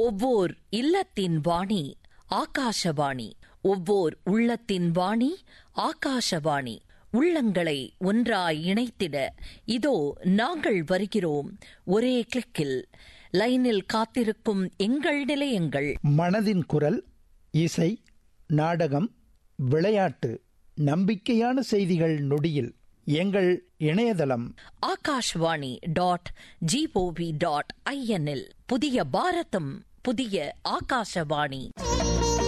ஒவ்வோர் இல்லத்தின் வாணி ஆகாசவாணி, ஒவ்வோர் உள்ளத்தின் வாணி ஆகாசவாணி. உள்ளங்களை ஒன்றாய் இணைத்திட இதோ நாங்கள் வருகிறோம் ஒரே கிளிக்கில். லைனில் காத்திருக்கும் எங்கள் நிலையங்கள்: மனதின் குரல், இசை, நாடகம், விளையாட்டு, நம்பிக்கையான செய்திகள் நொடியில். எங்கள் இணையதளம் akashvani.gov.in. புதிய பாரதம், புதிய ஆகாசவாணி.